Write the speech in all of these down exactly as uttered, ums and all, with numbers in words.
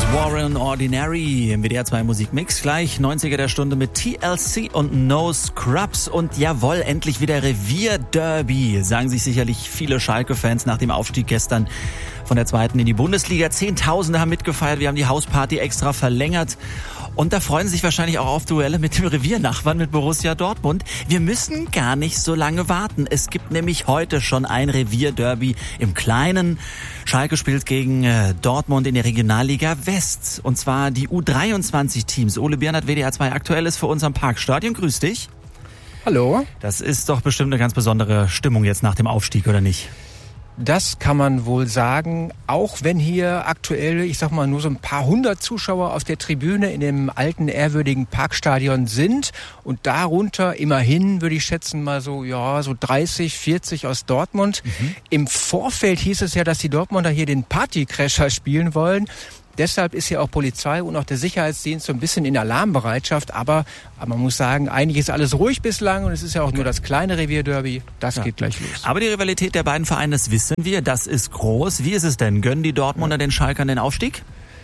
Warren Ordinary im W D R zwei Musikmix. Gleich neunziger der Stunde mit T L C und No Scrubs. Und jawohl, endlich wieder Revierderby, sagen sich sicherlich viele Schalke-Fans nach dem Aufstieg gestern von der zweiten in die Bundesliga. Zehntausende haben mitgefeiert, wir haben die Hausparty extra verlängert. Und da freuen sie sich wahrscheinlich auch auf Duelle mit dem Reviernachbarn, mit Borussia Dortmund. Wir müssen gar nicht so lange warten. Es gibt nämlich heute schon ein Revierderby im Kleinen. Schalke spielt gegen äh, Dortmund in der Regionalliga West. Und zwar die U dreiundzwanzig Teams. Ole Biernat, W D R zwei aktuell ist für uns am Parkstadion. Grüß dich. Hallo. Das ist doch bestimmt eine ganz besondere Stimmung jetzt nach dem Aufstieg, oder nicht? Das kann man wohl sagen, auch wenn hier aktuell, ich sag mal, nur so ein paar hundert Zuschauer auf der Tribüne in dem alten, ehrwürdigen Parkstadion sind und darunter immerhin, würde ich schätzen, mal so, ja, so dreißig, vierzig aus Dortmund. Mhm. Im Vorfeld hieß es ja, dass die Dortmunder hier den Partycrasher spielen wollen. Deshalb ist ja auch Polizei und auch der Sicherheitsdienst so ein bisschen in Alarmbereitschaft. Aber, aber man muss sagen, eigentlich ist alles ruhig bislang und es ist ja auch okay. Nur das kleine Revierderby. Das ja. geht gleich los. Aber die Rivalität der beiden Vereine, das wissen wir, das ist groß. Wie ist es denn? Gönnen die Dortmunder ja. den Schalkern den Aufstieg?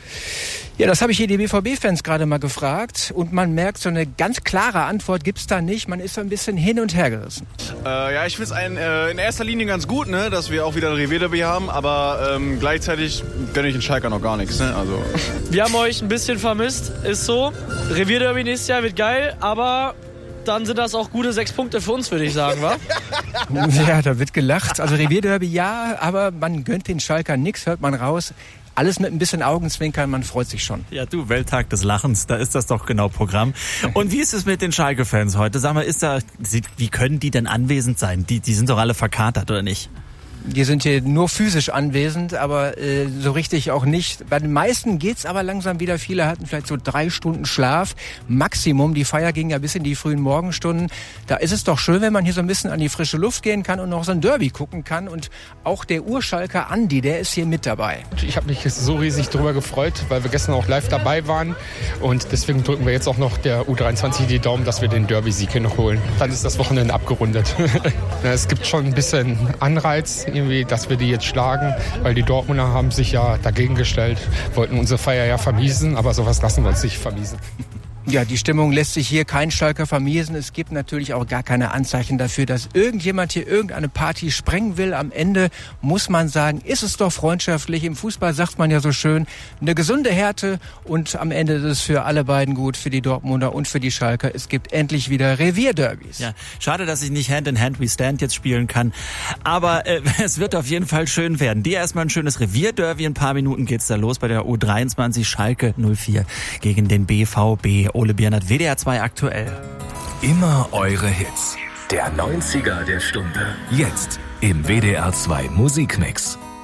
Ja, das habe ich hier die B V B-Fans gerade mal gefragt und man merkt, so eine ganz klare Antwort gibt's da nicht. Man ist so ein bisschen hin und her gerissen. Äh, ja, ich finde es äh, in erster Linie ganz gut, ne, dass wir auch wieder ein Revierderby haben, aber ähm, gleichzeitig gönne ich den Schalker noch gar nichts. Ne? Also. Wir haben euch ein bisschen vermisst, ist so. Revierderby nächstes Jahr wird geil, aber dann sind das auch gute sechs Punkte für uns, würde ich sagen, wa? Ja, da wird gelacht. Also Revierderby ja, aber man gönnt den Schalkern nichts, hört man raus. Alles mit ein bisschen Augenzwinkern, man freut sich schon. Ja, du, Welttag des Lachens, da ist das doch genau Programm. Und wie ist es mit den Schalke-Fans heute? Sag mal, ist da, wie können die denn anwesend sein? Die, die sind doch alle verkatert, oder nicht? Die sind hier nur physisch anwesend, aber äh, so richtig auch nicht. Bei den meisten geht's aber langsam wieder. Viele hatten vielleicht so drei Stunden Schlaf. Maximum. Die Feier ging ja bis in die frühen Morgenstunden. Da ist es doch schön, wenn man hier so ein bisschen an die frische Luft gehen kann und noch so ein Derby gucken kann. Und auch der Urschalker Andi, der ist hier mit dabei. Ich habe mich so riesig drüber gefreut, weil wir gestern auch live dabei waren. Und deswegen drücken wir jetzt auch noch der U dreiundzwanzig die Daumen, dass wir den Derby-Sieg hier noch holen. Dann ist das Wochenende abgerundet. Es gibt schon ein bisschen Anreiz, irgendwie, dass wir die jetzt schlagen, weil die Dortmunder haben sich ja dagegen gestellt, wollten unsere Feier ja vermiesen, aber sowas lassen wir uns nicht vermiesen. Ja, die Stimmung lässt sich hier kein Schalker vermiesen. Es gibt natürlich auch gar keine Anzeichen dafür, dass irgendjemand hier irgendeine Party sprengen will. Am Ende muss man sagen, ist es doch freundschaftlich. Im Fußball sagt man ja so schön, eine gesunde Härte und am Ende ist es für alle beiden gut, für die Dortmunder und für die Schalker. Es gibt endlich wieder Revierderbys. Ja, schade, dass ich nicht Hand in Hand We Stand jetzt spielen kann. Aber äh, es wird auf jeden Fall schön werden. Dir erstmal ein schönes Revierderby. In ein paar Minuten geht's da los bei der U dreiundzwanzig Schalke null vier gegen den B V B. Ole Biernat, W D R zwei aktuell. Immer eure Hits. Der neunziger der Stunde. Jetzt im W D R zwei Musikmix.